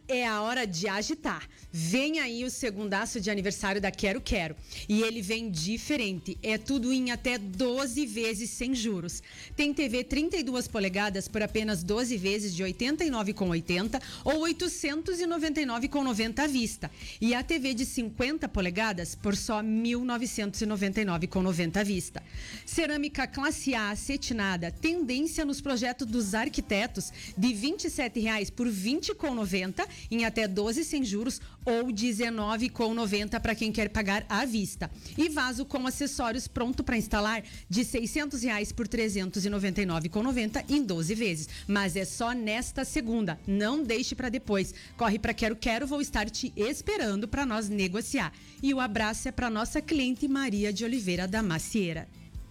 É a hora de agitar. Vem aí o segundaço de aniversário da Quero Quero. E ele vem diferente. É tudo em até 12 vezes sem juros. Tem TV 32 polegadas por apenas 12 vezes de R$ 89,80 ou R$ 899,90 à vista. E a TV de 50 polegadas por só R$ 1.999,90 à vista. Cerâmica classe A acetinada, tendência nos projetos dos arquitetos, de R$ 27,00 por R$ 20,90 em até 12 sem juros ou R$ 19,90 para quem quer pagar à vista. E vaso com acessórios pronto para instalar de R$ 600,00 por R$ 399,90 em 12 vezes. Mas é só nesta segunda. Não deixe para depois. Corre para Quero Quero, vou estar te esperando para nós negociar. E o abraço é para nossa cliente Maria de Oliveira da Macieira.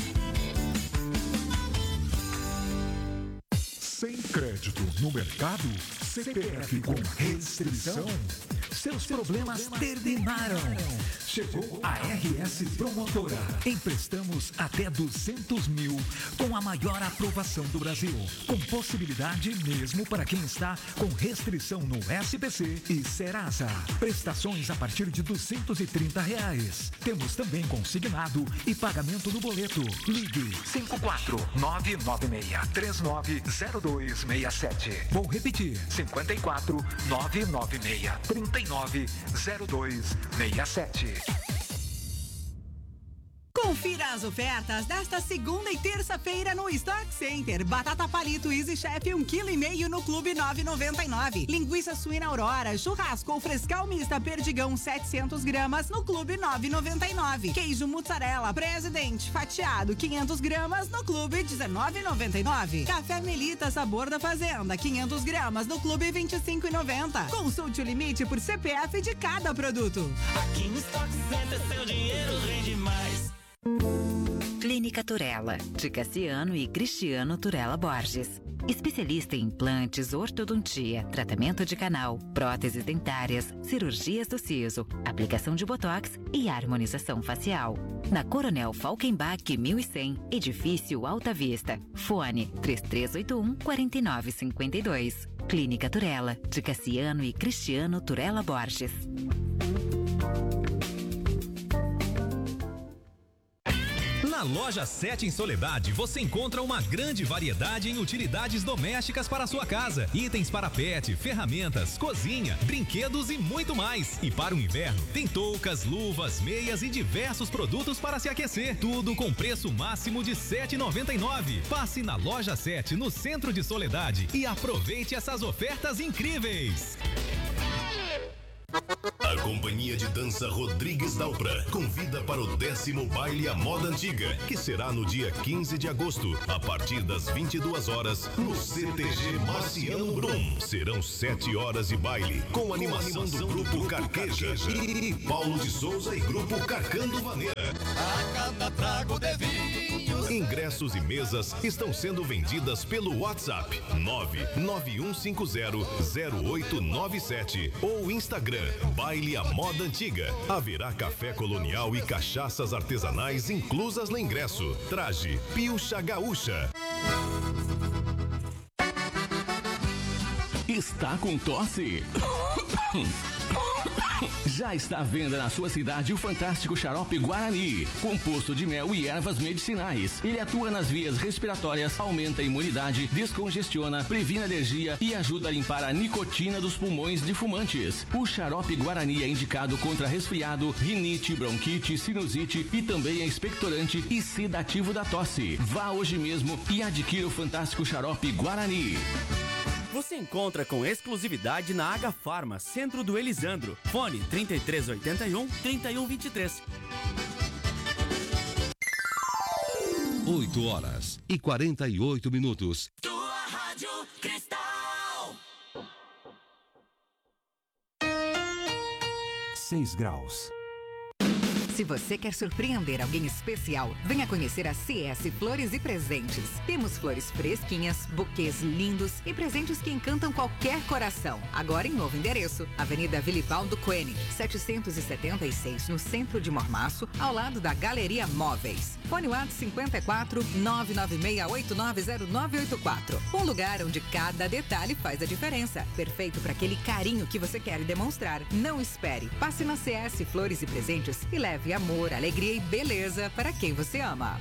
Sem crédito no mercado? CPF com restrição? Seus problemas terminaram. Chegou a RS Promotora. Emprestamos até 200 mil com a maior aprovação do Brasil. Com possibilidade mesmo para quem está com restrição no SPC e Serasa. Prestações a partir de R$ 230. Temos também consignado e pagamento no boleto. Ligue 54996390267. Vou repetir. 54996390267. Confira as ofertas desta segunda e terça-feira no Stock Center. Batata palito Easy Chef 1,5 kg no Clube 9,99. Linguiça suína Aurora, churrasco ou frescal mista Perdigão 700 gramas no Clube 9,99. Queijo mussarela Presidente fatiado 500 gramas no Clube 19,99. Café Melita sabor da fazenda 500 gramas no Clube 25,90. Consulte o limite por CPF de cada produto. Aqui no Stock Center seu dinheiro rende mais. Clínica Turella, de Cassiano e Cristiano Turella Borges. Especialista em implantes, ortodontia, tratamento de canal, próteses dentárias, cirurgias do siso, aplicação de botox e harmonização facial. Na Coronel Falkenbach 1100, edifício Alta Vista. Fone 3381-4952. Clínica Turella, de Cassiano e Cristiano Turella Borges. Na Loja 7 em Soledade, você encontra uma grande variedade em utilidades domésticas para a sua casa. Itens para pet, ferramentas, cozinha, brinquedos e muito mais. E para o inverno, tem toucas, luvas, meias e diversos produtos para se aquecer. Tudo com preço máximo de R$ 7,99. Passe na Loja 7, no centro de Soledade, e aproveite essas ofertas incríveis. A Companhia de Dança Rodrigues Dalpra convida para o 10º Baile à Moda Antiga, que será no dia 15 de agosto, a partir das 22 horas, no CTG Marciano Brum. Serão 7 horas de baile, com animação do Grupo Carqueja e Paulo de Souza e Grupo Carcando Vaneira. A cada trago de vinhos. Ingressos e mesas estão sendo vendidas pelo WhatsApp 991500897 ou Instagram Baile à Moda Antiga. Haverá café colonial e cachaças artesanais inclusas no ingresso. Traje Pilcha Gaúcha. Está com tosse? Já está à venda na sua cidade o fantástico xarope Guarani, composto de mel e ervas medicinais. Ele atua nas vias respiratórias, aumenta a imunidade, descongestiona, previne alergia e ajuda a limpar a nicotina dos pulmões de fumantes. O xarope Guarani é indicado contra resfriado, rinite, bronquite, sinusite e também é expectorante e sedativo da tosse. Vá hoje mesmo e adquira o fantástico xarope Guarani. Você encontra com exclusividade na Aga Farma, Centro do Elisandro. Fone 3381-3123. 8h48. Tua Rádio Cristal. 6 graus. Se você quer surpreender alguém especial, venha conhecer a CS Flores e Presentes. Temos flores fresquinhas, buquês lindos e presentes que encantam qualquer coração. Agora em novo endereço, Avenida Vilibaldo Koenig, 776, no centro de Mormaço, ao lado da Galeria Móveis. Fone WhatsApp 54 996890984. Um lugar onde cada detalhe faz a diferença. Perfeito para aquele carinho que você quer demonstrar. Não espere. Passe na CS Flores e Presentes e leve amor, alegria e beleza para quem você ama.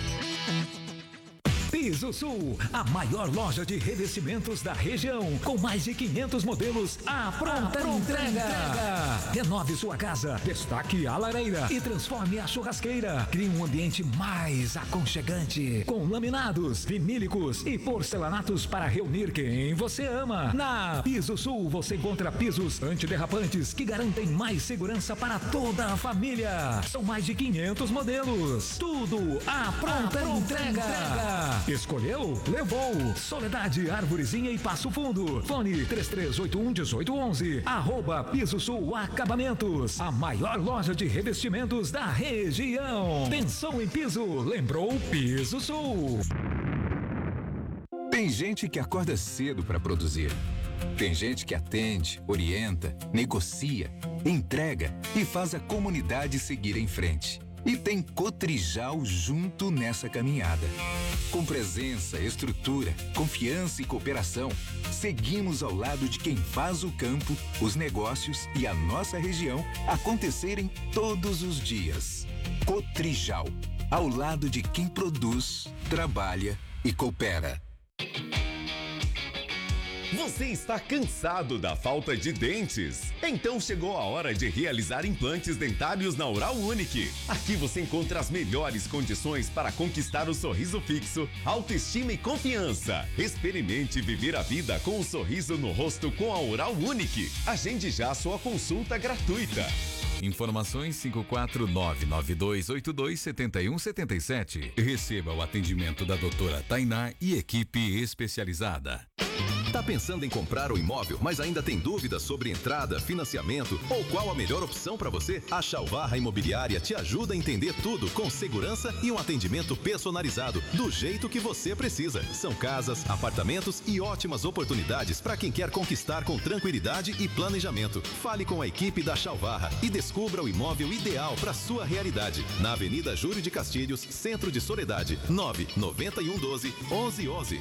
Piso Sul, a maior loja de revestimentos da região, com mais de 500 modelos à pronta entrega. Renove sua casa, destaque a lareira e transforme a churrasqueira. Crie um ambiente mais aconchegante, com laminados, vinílicos e porcelanatos para reunir quem você ama. Na Piso Sul você encontra pisos antiderrapantes que garantem mais segurança para toda a família. São mais de 500 modelos, tudo à pronta entrega. Escolheu? Levou. Soledade, Arvorezinha e Passo Fundo. Fone 3381-1811. @Piso Sul Acabamentos. A maior loja de revestimentos da região. Pensou em piso? Lembrou Piso Sul. Tem gente que acorda cedo para produzir. Tem gente que atende, orienta, negocia, entrega e faz a comunidade seguir em frente. E tem Cotrijal junto nessa caminhada. Com presença, estrutura, confiança e cooperação, seguimos ao lado de quem faz o campo, os negócios e a nossa região acontecerem todos os dias. Cotrijal, ao lado de quem produz, trabalha e coopera. Você está cansado da falta de dentes? Então chegou a hora de realizar implantes dentários na Oral Unique. Aqui você encontra as melhores condições para conquistar o sorriso fixo, autoestima e confiança. Experimente viver a vida com um sorriso no rosto com a Oral Unique. Agende já a sua consulta gratuita. Informações 54992827177. Receba o atendimento da doutora Tainá e equipe especializada. Tá pensando em comprar o imóvel, mas ainda tem dúvidas sobre entrada, financiamento ou qual a melhor opção para você? A Chalvarra Imobiliária te ajuda a entender tudo com segurança e um atendimento personalizado, do jeito que você precisa. São casas, apartamentos e ótimas oportunidades para quem quer conquistar com tranquilidade e planejamento. Fale com a equipe da Chalvarra e descubra o imóvel ideal para sua realidade. Na Avenida Júlio de Castilhos, Centro de Soledade, 99112-1111.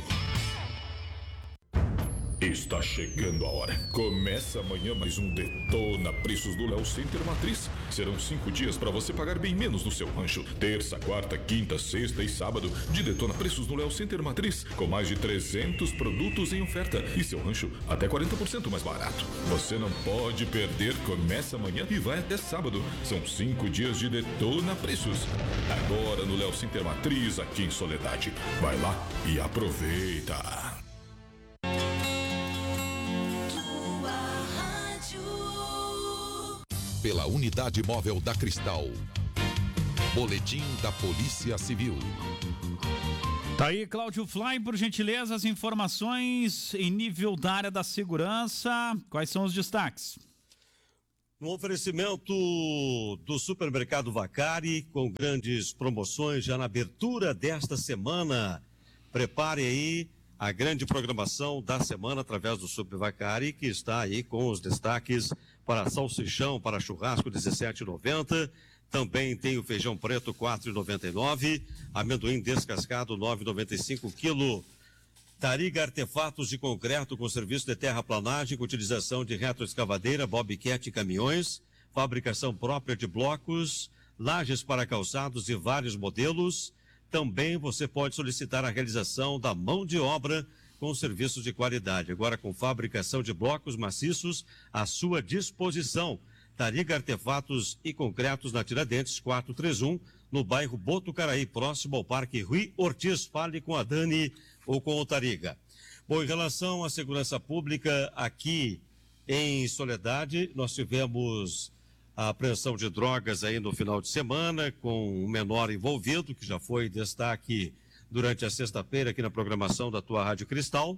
Está chegando a hora. Começa amanhã mais um Detona Preços do Léo Center Matriz. Serão 5 dias para você pagar bem menos no seu rancho. Terça, quarta, quinta, sexta e sábado de Detona Preços no Léo Center Matriz, com mais de 300 produtos em oferta e seu rancho até 40% mais barato. Você não pode perder. Começa amanhã e vai até sábado. São 5 dias de Detona Preços. Agora no Léo Center Matriz, aqui em Soledade. Vai lá e aproveita. Pela Unidade Móvel da Cristal. Boletim da Polícia Civil. Tá aí, Cláudio Fly, por gentileza, as informações em nível da área da segurança. Quais são os destaques? No oferecimento do Supermercado Vacari, com grandes promoções já na abertura desta semana. Prepare aí a grande programação da semana através do Super Vacari, que está aí com os destaques para salsichão, para churrasco, R$17,90. Também tem o feijão preto, R$4,99. Amendoim descascado, R$9,95 quilo. Tariga Artefatos de Concreto com serviço de terraplanagem, com utilização de retroescavadeira, bobcat e caminhões. Fabricação própria de blocos, lajes para calçados e vários modelos. Também você pode solicitar a realização da mão de obra com serviços de qualidade. Agora com fabricação de blocos maciços à sua disposição. Tariga Artefatos e Concretos na Tiradentes 431, no bairro Botucaraí, próximo ao Parque Rui Ortiz. Fale com a Dani ou com o Tariga. Bom, em relação à segurança pública aqui em Soledade, nós tivemos a apreensão de drogas aí no final de semana, com um menor envolvido, que já foi destaque durante a sexta-feira aqui na programação da tua Rádio Cristal.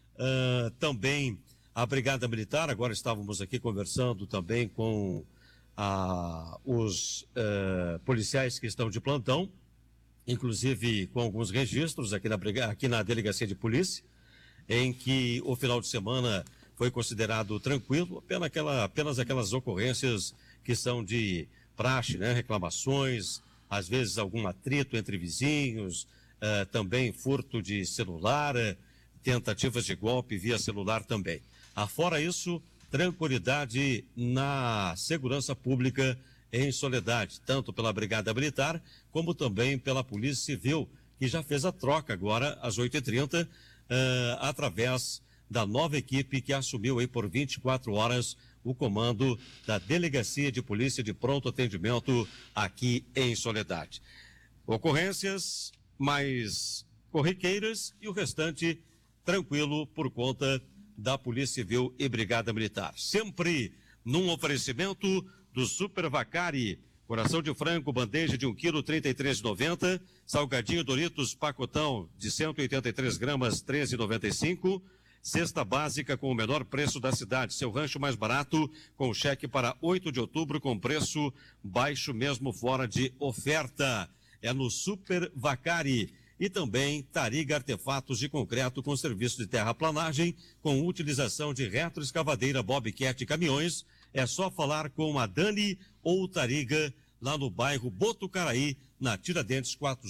Também a Brigada Militar, agora estávamos aqui conversando também com os policiais que estão de plantão, inclusive com alguns registros aqui na delegacia de polícia, em que o final de semana foi considerado tranquilo, apenas aquelas ocorrências que são de praxe, né? Reclamações, às vezes algum atrito entre vizinhos, também furto de celular, tentativas de golpe via celular também. Afora isso, tranquilidade na segurança pública em Soledade, tanto pela Brigada Militar, como também pela Polícia Civil, que já fez a troca agora, às 8h30, através da nova equipe que assumiu aí por 24 horas o comando da Delegacia de Polícia de Pronto Atendimento aqui em Soledade. Ocorrências mais corriqueiras e o restante tranquilo por conta da Polícia Civil e Brigada Militar. Sempre num oferecimento do Super Vacari, coração de frango, bandeja de 1 kg, R$ 33,90, salgadinho Doritos, pacotão de 183 gramas, R$ 13,95, cesta básica com o menor preço da cidade, seu rancho mais barato, com cheque para 8 de outubro, com preço baixo mesmo fora de oferta. É no Super Vacari. E também Tariga Artefatos de Concreto com serviço de terraplanagem, com utilização de retroescavadeira, bobcat e caminhões. É só falar com a Dani ou Tariga, lá no bairro Botucaraí, na Tiradentes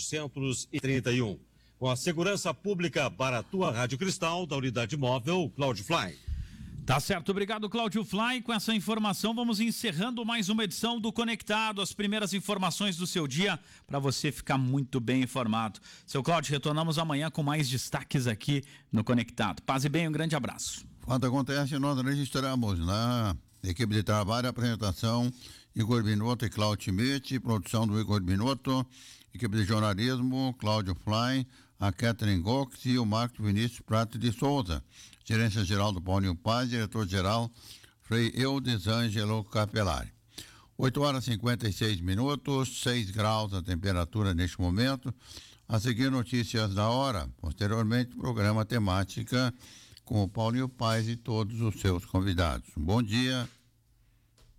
431. Com a segurança pública para a tua Rádio Cristal, da unidade móvel Cláudio Fly. Tá certo, obrigado Cláudio Fly. Com essa informação vamos encerrando mais uma edição do Conectado, as primeiras informações do seu dia para você ficar muito bem informado. Seu Cláudio, retornamos amanhã com mais destaques aqui no Conectado. Paz e bem, um grande abraço. Quando acontece, nós registramos na equipe de trabalho a apresentação Igor Binotto e Cláudio Schmidt, produção do Igor Binotto, equipe de jornalismo Cláudio Fly, a Catherine Gox e o Marcos Vinícius Prato de Souza. Gerência-geral do Paulinho Paz, diretor-geral Frei Eudes Ângelo Capelari. 8h56, 6 graus a temperatura neste momento. A seguir, notícias da hora. Posteriormente, programa temática com o Paulinho Paz e todos os seus convidados. Bom dia